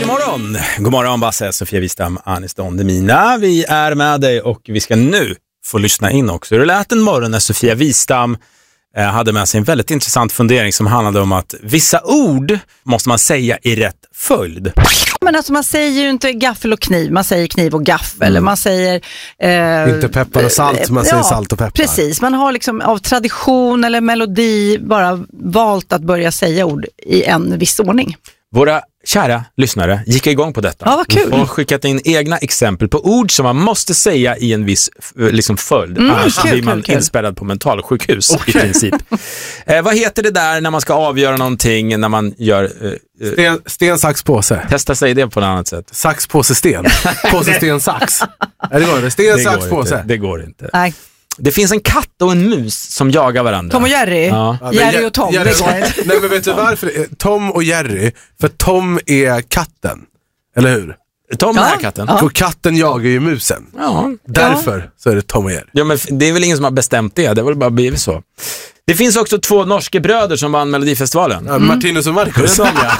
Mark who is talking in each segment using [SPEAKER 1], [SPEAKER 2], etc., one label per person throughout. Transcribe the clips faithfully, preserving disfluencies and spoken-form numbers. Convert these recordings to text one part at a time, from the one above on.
[SPEAKER 1] morgon. God morgon Basse, Sofia Wistam, Anis Don Demina. Vi är med dig och vi ska nu få lyssna in också. Det lät en morgon när Sofia Wistam eh, hade med sig en väldigt intressant fundering som handlade om att vissa ord måste man säga i rätt följd.
[SPEAKER 2] Men alltså man säger ju inte gaffel och kniv, man säger kniv och gaffel. Mm. Man säger... Eh,
[SPEAKER 3] inte peppar och salt, man säger ja, salt och peppar.
[SPEAKER 2] Precis, man har liksom av tradition eller melodi bara valt att börja säga ord i en viss ordning.
[SPEAKER 1] Våra kära lyssnare gick igång på detta.
[SPEAKER 2] Ja, vad kul.
[SPEAKER 1] Och skickat in egna exempel på ord som man måste säga i en viss liksom, följd.
[SPEAKER 2] Mm,
[SPEAKER 1] Annars
[SPEAKER 2] kul,
[SPEAKER 1] blir man
[SPEAKER 2] kul, kul.
[SPEAKER 1] inspärrad på mentalsjukhus
[SPEAKER 3] okay.
[SPEAKER 1] i princip. eh, vad heter det där när man ska avgöra någonting, när man gör... Eh,
[SPEAKER 3] sten, sten, sax, påse.
[SPEAKER 1] Testa sig det på något annat sätt.
[SPEAKER 3] Sax, påse, sten. Påse, sten, sax. Ja, det går det. Sten,
[SPEAKER 1] det
[SPEAKER 3] sax,
[SPEAKER 1] går
[SPEAKER 3] påse.
[SPEAKER 1] Inte. Det går inte.
[SPEAKER 2] Nej.
[SPEAKER 1] Det finns en katt och en mus som jagar varandra.
[SPEAKER 2] Tom och Jerry.
[SPEAKER 1] Ja.
[SPEAKER 3] Ja,
[SPEAKER 2] Jerry och Tom.
[SPEAKER 3] Jerry,
[SPEAKER 2] det går inte.
[SPEAKER 3] nej, men vet du varför? Tom och Jerry. För Tom är katten. Eller hur?
[SPEAKER 1] Tom
[SPEAKER 2] Ja.
[SPEAKER 1] är katten.
[SPEAKER 2] Ja.
[SPEAKER 3] Och katten jagar ju musen.
[SPEAKER 1] Ja.
[SPEAKER 3] Därför ja. så är det Tom och Jerry.
[SPEAKER 1] Ja, men det är väl ingen som har bestämt det. Det var bara blivit så. Det finns också två norska bröder som vann Melodifestivalen.
[SPEAKER 3] Ja, Martinus och Marcus.
[SPEAKER 1] Det är de, ja.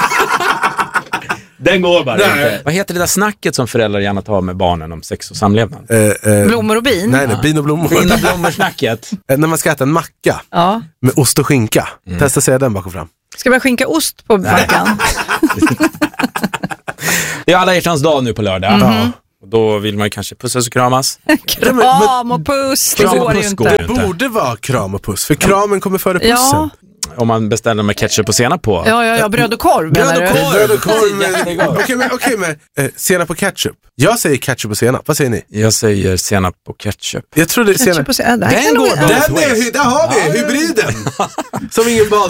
[SPEAKER 1] Den går bara
[SPEAKER 3] Nej.
[SPEAKER 1] inte. Vad heter det där snacket som föräldrar gärna tar med barnen om sex och samlevnad?
[SPEAKER 3] Eh, eh,
[SPEAKER 2] Blommor och bin.
[SPEAKER 3] nej, nej, bin och blommor.
[SPEAKER 1] Bin och blommor-snacket.
[SPEAKER 3] Eh, när man ska äta en macka
[SPEAKER 2] Ja.
[SPEAKER 3] med ost och skinka. Mm. Testa säga den bak och fram.
[SPEAKER 2] Ska jag skinka ost på mackan?
[SPEAKER 1] Det är alla hjärtans dag nu på lördag.
[SPEAKER 2] Mm-hmm.
[SPEAKER 1] Och då vill man kanske pussas och kramas.
[SPEAKER 2] Kram och puss. Det
[SPEAKER 1] Kram och
[SPEAKER 2] går ju
[SPEAKER 1] puss
[SPEAKER 2] inte.
[SPEAKER 1] går ju
[SPEAKER 3] Det
[SPEAKER 1] inte.
[SPEAKER 3] borde vara kram och puss. För kramen kommer före pussen.
[SPEAKER 2] Ja.
[SPEAKER 1] Om man beställer med ketchup och senap på.
[SPEAKER 2] Ja, ja, ja, bröd och korv menar
[SPEAKER 1] Bröd och
[SPEAKER 2] du?
[SPEAKER 1] korv.
[SPEAKER 3] Bröd och korv med...
[SPEAKER 1] Jättegott.
[SPEAKER 3] Okej, men, okej, men eh, senap och ketchup. Jag säger ketchup och senap. Vad säger ni?
[SPEAKER 1] Jag säger senap och ketchup.
[SPEAKER 3] Jag tror det är senap.
[SPEAKER 2] Ketchup och senap. Det här
[SPEAKER 1] Den
[SPEAKER 2] kan nog-
[SPEAKER 1] går
[SPEAKER 2] ja.
[SPEAKER 1] bra.
[SPEAKER 3] Den är, där har vi hybriden. Som ingen bad